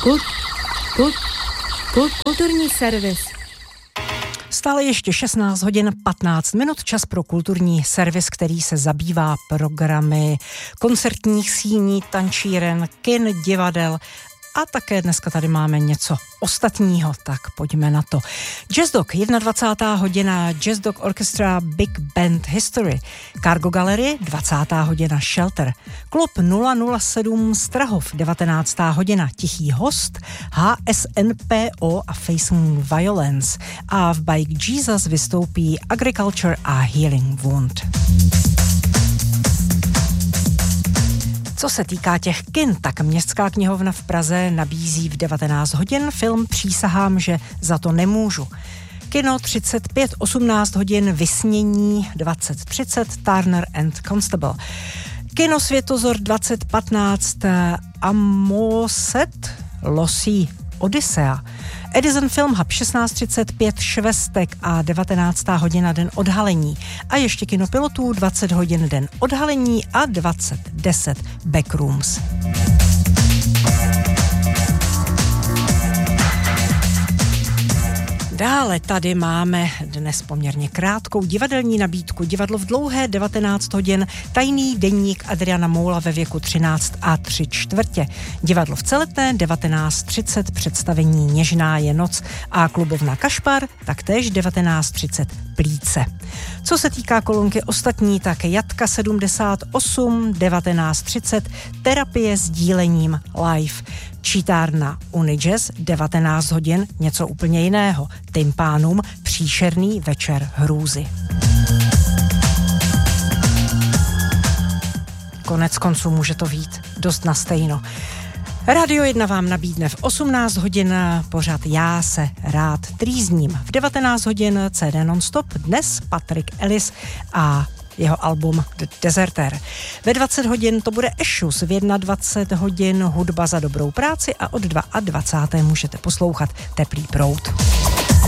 Kulturní servis. Stále ještě 16 hodin 15 minut, čas pro kulturní servis, který se zabývá programy koncertních síní, tančíren, kin, divadel a také dneska tady máme něco ostatního, tak pojďme na to. Jazz Dog, 21. hodina, Jazz Dog Orchestra Big Band History, Cargo Gallery, 20. hodina Shelter, Klub 007 Strahov, 19. hodina Tichý host, HSNPO a Facing Violence a v Bike Jesus vystoupí Agriculture a Healing Wound. Co se týká těch kin, tak Městská knihovna v Praze nabízí v 19 hodin film Přísahám, že za to nemůžu. Kino 35, 18 hodin Vysnění, 20:30 Turner and Constable. Kino Světozor 2015 Amoset Losí Odyssea. Edison Film Hub 16:35 Švestek a 19. hodina Den odhalení. A ještě Kino pilotů 20 hodin Den odhalení a 20:10 Backrooms. Dále tady máme dnes poměrně krátkou divadelní nabídku. Divadlo v Dlouhé 19 hodin, Tajný deník Adriana Moula ve věku 13 a 3/4. Divadlo v Celetné 19:30 představení Něžná je noc a klubovna Kašpar taktéž 19:30 Plíce. Co se týká kolonky ostatní, tak Jatka 78 19:30 Terapie s dílením live. Čítárna Unijazz 19 hodin, něco úplně jiného. Tympánum, Příšerný večer hrůzy. Konec konců může to být dost na stejno. Radio 1 vám nabídne v 18 hodin pořad Já se rád trýzním. V 19 hodin CD non-stop, dnes Patrick Ellis a jeho album The Deserter. Ve 20 hodin to bude Ešus, v 21 hodin Hudba za dobrou práci a od 22. můžete poslouchat Teplý proud.